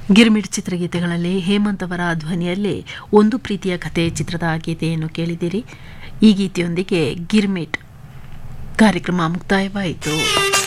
ಗಿರ್ಮಿಟ್ ಚಿತ್ರಗೀತೆಗಳಲ್ಲಿ ಹೇಮಂತ್ ಅವರ ಧ್ವನಿಯಲ್ಲಿ ಒಂದು ಪ್ರೀತಿಯ ಕಥೆ ಚಿತ್ರದ ಗೀತೆಯನ್ನು ಕೇಳಿದಿರಿ. ಈ ಗೀತೆಯೊಂದಿಗೆ ಗಿರ್ಮಿಟ್ ಕಾರ್ಯಕ್ರಮ ಮುಕ್ತಾಯವಾಯಿತು.